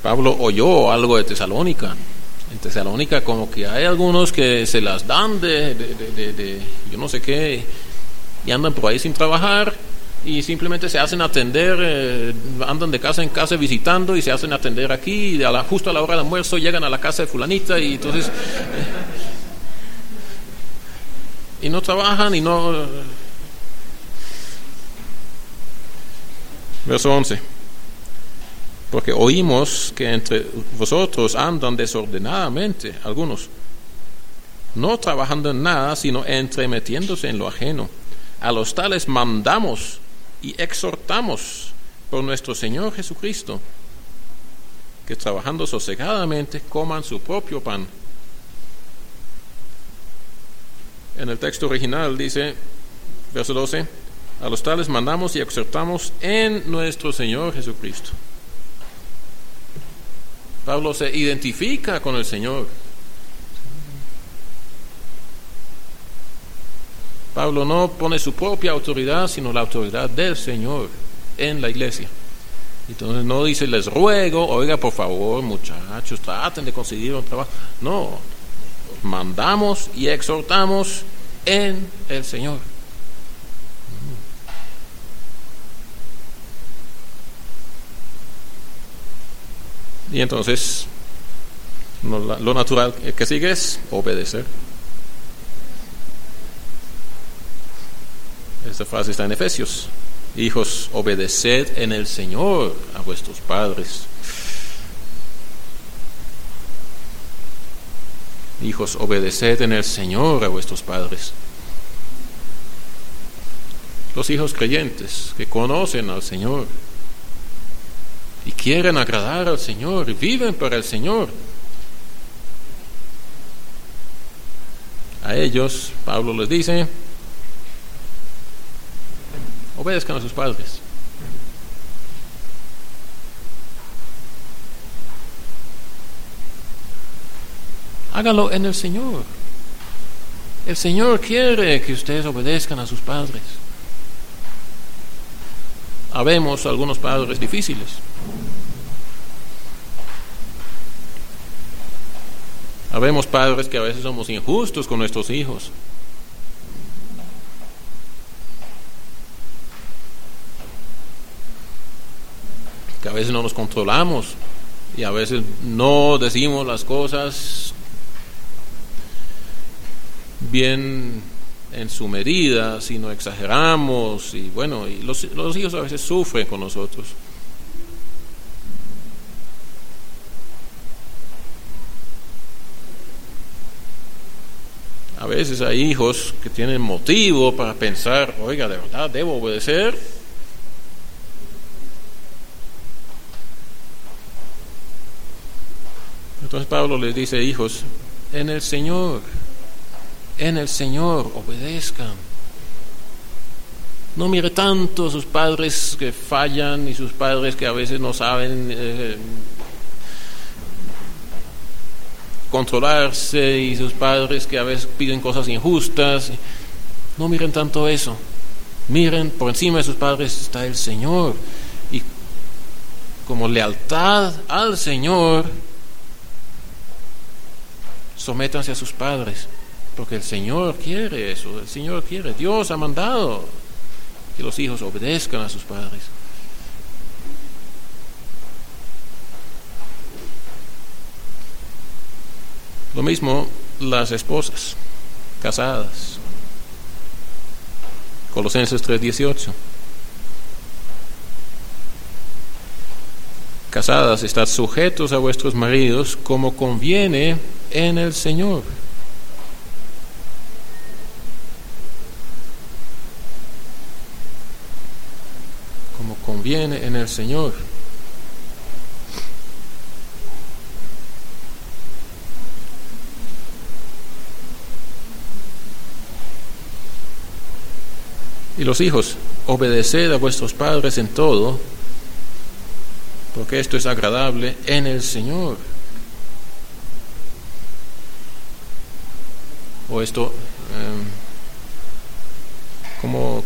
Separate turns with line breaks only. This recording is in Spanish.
Pablo oyó algo de Tesalónica. En Tesalónica como que hay algunos que se las dan de yo no sé qué, y andan por ahí sin trabajar y simplemente se hacen atender, andan de casa en casa visitando y se hacen atender aquí, y justo a la hora del almuerzo llegan a la casa de fulanita y entonces y no trabajan y no. Verso 11. Porque oímos que entre vosotros andan desordenadamente algunos, no trabajando en nada, sino entremetiéndose en lo ajeno. A los tales mandamos y exhortamos por nuestro Señor Jesucristo, que trabajando sosegadamente coman su propio pan. En el texto original dice, verso 12, a los tales mandamos y exhortamos en nuestro Señor Jesucristo. Pablo se identifica con el Señor. Pablo no pone su propia autoridad, sino la autoridad del Señor en la iglesia. Entonces no dice, les ruego, oiga, por favor, muchachos, traten de conseguir un trabajo. No, mandamos y exhortamos en el Señor. Y entonces lo natural que sigue es obedecer. Esta frase está en Efesios. Hijos, obedeced en el Señor a vuestros padres. Hijos, obedeced en el Señor a vuestros padres. Los hijos creyentes que conocen al Señor y quieren agradar al Señor y viven para el Señor, a ellos Pablo les dice, obedezcan a sus padres. Háganlo en el Señor. El Señor quiere que ustedes obedezcan a sus padres. Habemos algunos padres difíciles. Habemos padres que a veces somos injustos con nuestros hijos. Que a veces no nos controlamos y a veces no decimos las cosas bien en su medida, sino exageramos, y bueno, y los hijos a veces sufren con nosotros. A veces hay hijos que tienen motivo para pensar, oiga, ¿de verdad debo obedecer? Entonces Pablo les dice, hijos, en el Señor obedezcan. No mire tanto a sus padres que fallan y sus padres que a veces no saben controlarse, y sus padres que a veces piden cosas injustas. No miren tanto eso. Miren, por encima de sus padres está el Señor, y como lealtad al Señor, sométanse a sus padres, porque el Señor quiere eso. El Señor quiere, Dios ha mandado que los hijos obedezcan a sus padres. Lo mismo las esposas casadas. Colosenses 3:18. Casadas, estad sujetos a vuestros maridos como conviene en el Señor. Como conviene en el Señor. Y los hijos, obedeced a vuestros padres en todo, porque esto es agradable en el Señor. O esto, como